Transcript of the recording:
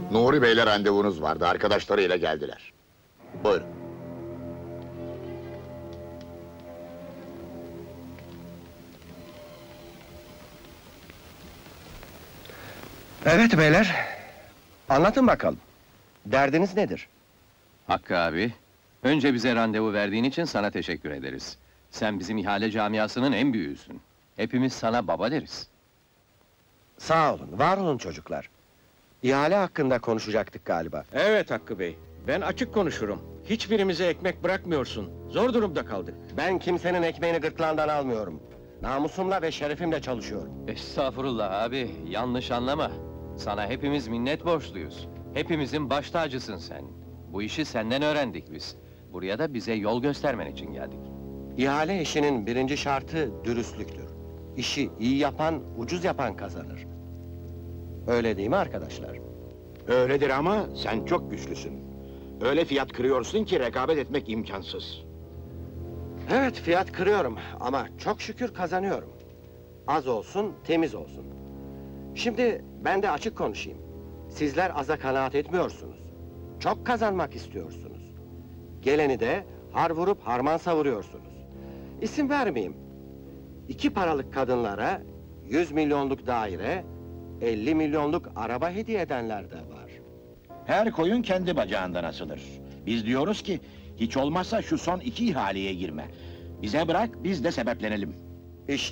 Nuri Bey'le randevunuz vardı, arkadaşlarıyla geldiler. Buyurun. Evet beyler, anlatın bakalım. Derdiniz nedir? Hakkı abi, önce bize randevu verdiğin için sana teşekkür ederiz. Sen bizim ihale camiasının en büyüğüsün. Hepimiz sana baba deriz. Sağ olun, var olun çocuklar. İhale hakkında konuşacaktık galiba. Evet Hakkı Bey, ben açık konuşurum. Hiçbirimize ekmek bırakmıyorsun. Zor durumda kaldık. Ben kimsenin ekmeğini gırtlağından almıyorum. Namusumla ve şerefimle çalışıyorum. Estağfurullah abi, yanlış anlama. Sana hepimiz minnet borçluyuz. Hepimizin baş tacısın sen. Bu işi senden öğrendik biz. Buraya da bize yol göstermen için geldik. İhale işinin birinci şartı dürüstlüktür. İşi iyi yapan, ucuz yapan kazanır. Öyle değil mi arkadaşlar? Öyledir ama sen çok güçlüsün. Öyle fiyat kırıyorsun ki rekabet etmek imkansız. Evet, fiyat kırıyorum ama çok şükür kazanıyorum. Az olsun, temiz olsun. Şimdi ben de açık konuşayım. Sizler aza kanaat etmiyorsunuz. Çok kazanmak istiyorsunuz. Geleni de har vurup harman savuruyorsunuz. İsim vermeyeyim. 2 paralık kadınlara 100 milyonluk daire, 50 milyonluk araba hediye edenler de var. Her koyun kendi bacağından asılır. Biz diyoruz ki, hiç olmazsa şu son 2 ihaleye girme. Bize bırak, biz de sebeplenelim.